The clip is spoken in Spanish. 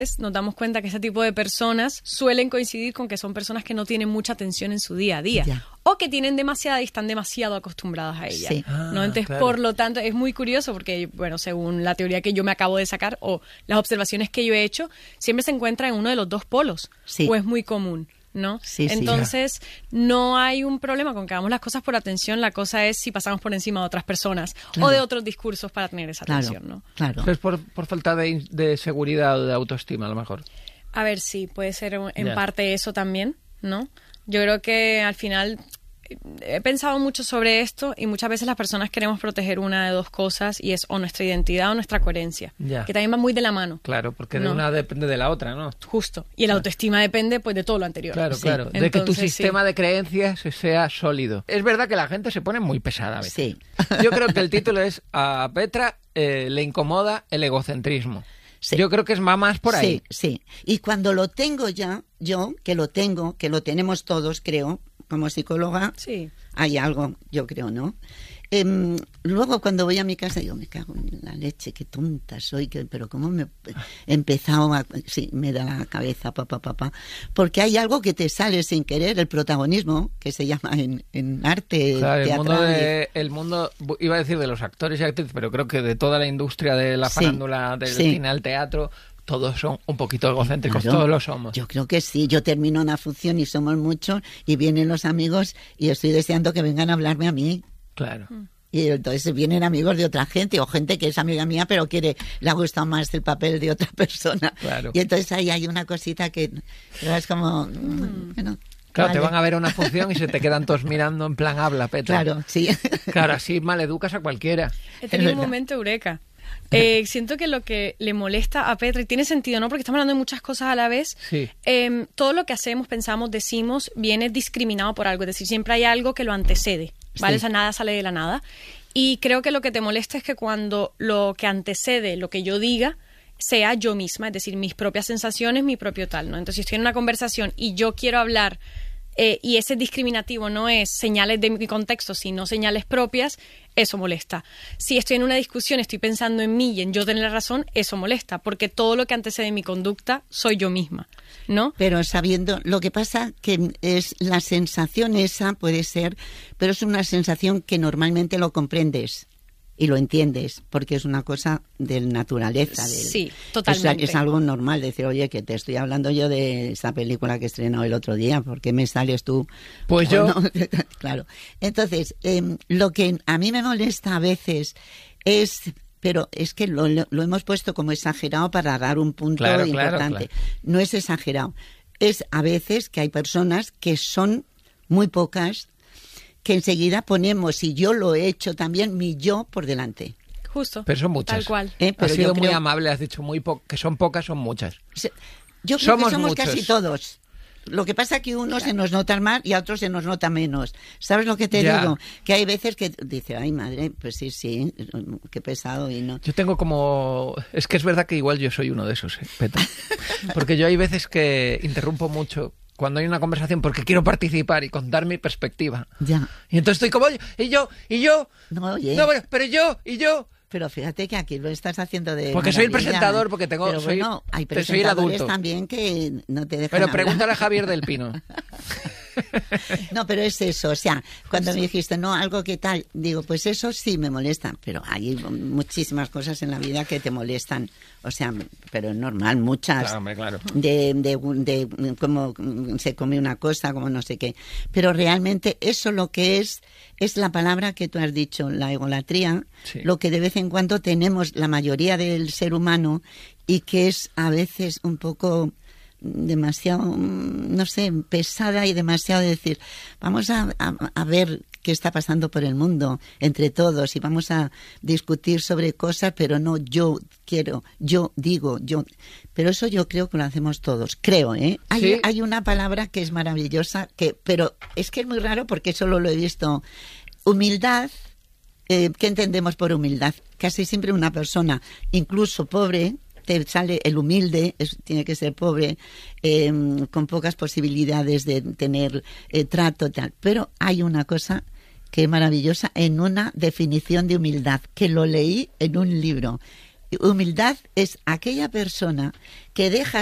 nos damos cuenta que ese tipo de personas suelen coincidir con que son personas que no tienen mucha atención en su día a día. Ya. O que tienen demasiada y están demasiado acostumbradas a ella. Sí. ¿no? Entonces, claro. por lo tanto, es muy curioso porque, bueno, según la teoría que yo me acabo de sacar o las observaciones que yo he hecho, siempre se encuentra en uno de los dos polos. Sí. O es muy común, ¿no? Sí, sí. Entonces, no hay un problema con que hagamos las cosas por atención. La cosa es si pasamos por encima de otras personas Claro. o de otros discursos para tener esa Claro, atención, ¿no? claro. Es por falta de seguridad o de autoestima, a lo mejor. A ver, sí, puede ser en Ya. parte eso también, ¿no? Yo creo que al final he pensado mucho sobre esto y muchas veces las personas queremos proteger una de dos cosas y es o nuestra identidad o nuestra coherencia, Ya. que también va muy de la mano. Claro, porque de No. una depende de la otra, ¿no? Justo. Y la autoestima depende pues de todo lo anterior. Claro, Sí. claro. De que tu Entonces, sistema de creencias sea sólido. Es verdad que la gente se pone muy pesada a veces. Sí. Yo creo que el título es a Petra le incomoda el egocentrismo. Sí. Yo creo que va más por ahí. Sí, sí. Y cuando lo tengo ya, yo, que lo tenemos todos, creo, como psicóloga, Sí. hay algo, yo creo, ¿no? Luego cuando voy a mi casa digo, me cago en la leche, qué tonta soy, pero cómo me he empezado a... Sí, me da la cabeza, porque hay algo que te sale sin querer, el protagonismo, que se llama en arte Claro, teatral. el mundo, iba a decir de los actores y actrices, pero creo que de toda la industria de la Sí, farándula, del sí. cine al teatro, todos son un poquito egocéntricos, Claro, todos lo somos. Yo creo que sí. Yo termino una función y somos muchos y vienen los amigos y estoy deseando que vengan a hablarme a mí. Claro. Y entonces vienen amigos de otra gente o gente que es amiga mía pero le ha gustado más el papel de otra persona. Claro. Y entonces ahí hay una cosita que es como... bueno, Claro, vale. te van a ver a una función y se te quedan todos mirando en plan habla, Petra. Claro, sí. Claro, así maleducas a cualquiera. He tenido un verdad. momento eureka. Siento que lo que le molesta a Petra, y tiene sentido, ¿no? Porque estamos hablando de muchas cosas a la vez. Sí. Todo lo que hacemos, pensamos, decimos, viene discriminado por algo. Es decir, siempre hay algo que lo antecede, ¿vale? Sí. O sea, nada sale de la nada. Y creo que lo que te molesta es que cuando lo que antecede lo que yo diga sea yo misma, es decir, mis propias sensaciones, mi propio tal, ¿no? Entonces, si estoy en una conversación y yo quiero hablar y ese discriminativo no es señales de mi contexto, sino señales propias, eso molesta. Si estoy en una discusión, estoy pensando en mí y en yo tener la razón, eso molesta, porque todo lo que antecede mi conducta soy yo misma, ¿no? Pero sabiendo, lo que pasa que es la sensación esa puede ser, pero es una sensación que normalmente lo comprendes y lo entiendes, porque es una cosa de naturaleza. Sí, totalmente. Es algo normal decir, oye, que te estoy hablando yo de esa película que estrenó el otro día, ¿por qué me sales tú? Pues yo... No, claro. Entonces, lo que a mí me molesta a veces es... Pero es que lo hemos puesto como exagerado para dar un punto Claro, importante. claro. No es exagerado. Es a veces que hay personas que son muy pocas, que enseguida ponemos, y yo lo he hecho también, mi yo por delante. Justo. Pero son muchas. Tal cual. Pero Has sido yo muy creo- amable, has dicho que son pocas, son muchas. Yo creo que somos muchos. casi todos. Lo que pasa es que unos se nos notan más y a otros se nos nota menos. ¿Sabes lo que te Ya. digo? Que hay veces que dice, ay madre, pues sí, qué pesado y no. Yo tengo como... Es que es verdad que igual yo soy uno de esos, Petra. Porque yo hay veces que interrumpo mucho cuando hay una conversación porque quiero participar y contar mi perspectiva. Ya. Y entonces estoy como, y yo... No, oye. No, pero yo... Pero fíjate que aquí lo estás haciendo de Porque soy el maravilla. presentador, porque tengo... Pero soy, bueno, hay soy el presentadores adulto. también que no te dejan Pero hablar. pregúntale a Javier del Pino. No, pero es eso, o sea, cuando me dijiste, no, algo que tal, digo, pues eso sí me molesta, pero hay muchísimas cosas en la vida que te molestan, o sea, pero es normal, muchas. Claro, hombre, claro. De cómo se come una cosa, como no sé qué. Pero realmente eso lo que es la palabra que tú has dicho, la egolatría, Sí. lo que de vez en cuando tenemos la mayoría del ser humano y que es a veces un poco demasiado, no sé, pesada y demasiado decir, vamos a ver qué está pasando por el mundo entre todos y vamos a discutir sobre cosas, pero no yo quiero, yo digo, yo... Pero eso yo creo que lo hacemos todos, creo, ¿eh? Sí. Hay una palabra que es maravillosa, pero es que es muy raro porque solo lo he visto. Humildad. ¿Qué entendemos por humildad? Casi siempre una persona, incluso pobre, te sale el humilde, tiene que ser pobre, con pocas posibilidades de tener trato y tal. Pero hay una cosa que es maravillosa en una definición de humildad, que lo leí en un libro. Humildad es aquella persona que deja